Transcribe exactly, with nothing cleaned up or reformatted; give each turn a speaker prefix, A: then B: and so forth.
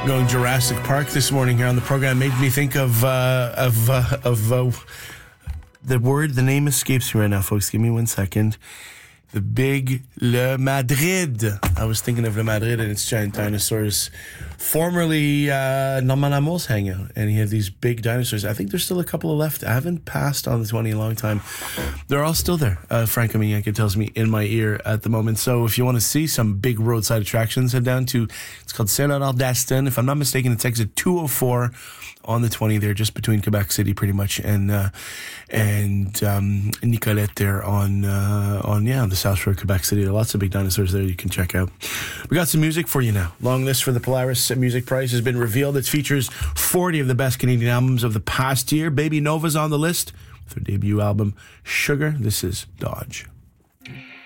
A: Going Jurassic Park this morning here on the program made me think of uh, of uh, of uh, the word. The name escapes me right now, folks. Give me one second. The big Le Madrid. I was thinking of Le Madrid and its giant dinosaurs. Formerly uh, Norman Lamour's hangout, and he had these big dinosaurs. I think there's still a couple of left. I haven't passed on the twenty in a long time. They're all still there. Uh, Frank Aminyanka tells me in my ear at the moment. So if you want to see some big roadside attractions, head down to, it's called Saint-Laurent d'Aston. If I'm not mistaken, it's exit two oh four on the twenty there, just between Quebec City pretty much and uh, and um, Nicolette there on, uh, on yeah, on the South Shore of Quebec City. There are lots of big dinosaurs there you can check out. We got some music for you now. Long list for the Polaris Music Prize has been revealed. It features forty of the best Canadian albums of the past year. Baby Nova's on the list with her debut album, Sugar. This is Dodge.